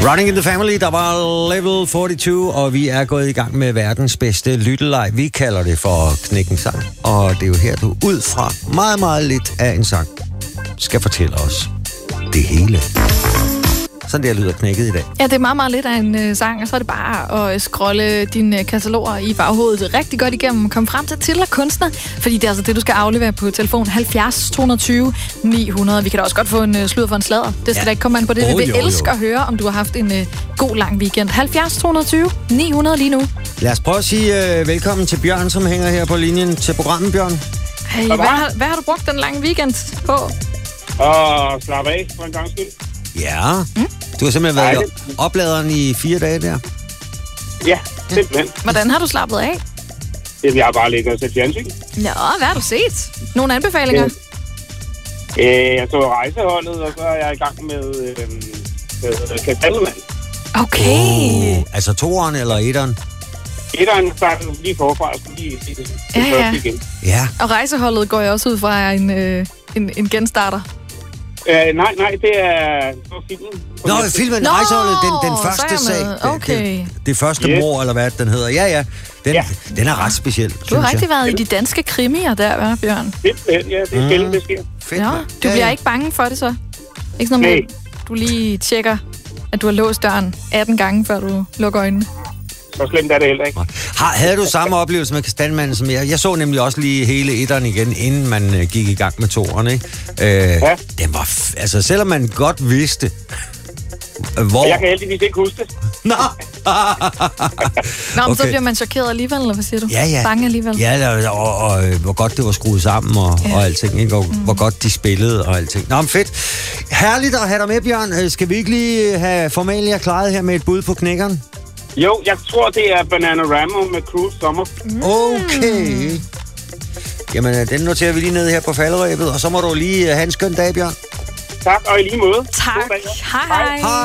Running in the Family, der var level 42, og vi er gået i gang med verdens bedste lytteleg. Vi kalder det for Knækken Sang, og det er jo her, du ud fra meget, meget lidt af en sang skal fortælle os det hele. Sådan der lyder knækket i dag. Ja, det er meget, meget lidt af en sang, og så er det bare at scrolle dine kataloger i baghovedet rigtig godt igennem og komme frem til titel og kunstner, fordi det er altså det, du skal aflevere på telefon 70 220 900. Vi kan da også godt få en sludder for en sladder. Det skal da ikke komme an på det. Vi vil elske at høre, om du har haft en god lang weekend. 70 220 900 lige nu. Lad os prøve at sige velkommen til Bjørn, som hænger her på linjen til programmet, Bjørn. Hey, hvad har du brugt den lange weekend på? Og slappe af for en gang skyld. Ja, du har simpelthen været i opladeren i 4 dage der. Ja, simpelthen. Hvordan har du slappet af? Jamen, jeg har bare ligget og set fjernsyn. Nå, hvad har du set? Nogle anbefalinger? Jeg så Rejseholdet, og så er jeg i gang med Kastanjemand. Okay. Altså 2'eren eller 1'eren? 1'eren starter lige forfra, og skulle lige se det første igen. Ja. Og Rejseholdet går jeg også ud fra en genstarter. Nej, det er filmen. Nå, filmen Rejseholdet, den første sag. Okay. Det første mor, eller hvad den hedder. Ja. Den er ret speciel. Du har rigtig været i de danske krimier der, hva', Bjørn? Simpelthen, ja. Det er sjældent, det sker. Fedt, ja, du bliver ikke bange for det så? Ikke sådan noget med, du lige tjekker, at du har låst døren 18 gange, før du lukker øjnene? Så slemt er det heller ikke. Havde du samme oplevelse med Kastanjemanden som jeg? Jeg så nemlig også lige hele 1'eren igen, inden man gik i gang med 2'eren, ikke? Ja. Den var altså, selvom man godt vidste, hvor... Jeg kan heldigvis ikke huske det. Nå! Nå, men så bliver man chokeret alligevel, eller hvad siger du? Ja. Bange alligevel? Ja, og hvor godt det var skruet sammen, og alting, ikke? Og hvor godt de spillede, og alting. Nå, men fedt. Herligt at have dig med, Bjørn. Skal vi ikke lige have Formalia klaret her med et bud på knækkeren? Jo, jeg tror, det er Bananarama med Cruel Summer. Okay. Jamen, den noterer vi lige ned her på falderæbet, og så må du lige have en skøn dag, Bjørn. Tak, og i lige måde. Tak. Hej.